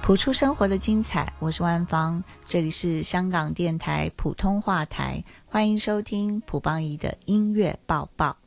谱出生活的精彩，我是万芳，这里是香港电台普通话台，欢迎收听蒲邦仪的音乐报报。